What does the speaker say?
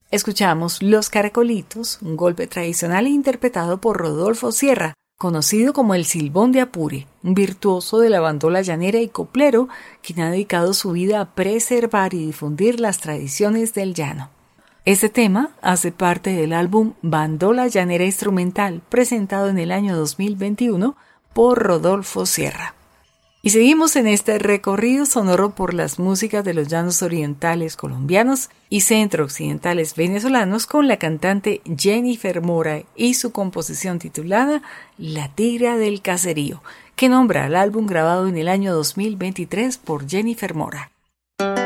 Escuchamos Los Caracolitos, un golpe tradicional interpretado por Rodolfo Sierra, conocido como el Silbón de Apure, un virtuoso de la bandola llanera y coplero, quien ha dedicado su vida a preservar y difundir las tradiciones del llano. Este tema hace parte del álbum Bandola Llanera Instrumental, presentado en el año 2021 por Rodolfo Sierra. Y seguimos en este recorrido sonoro por las músicas de los llanos orientales colombianos y centro-occidentales venezolanos con la cantante Jennifer Mora y su composición titulada La Tigra del Caserío, que nombra al álbum grabado en el año 2023 por Jennifer Mora.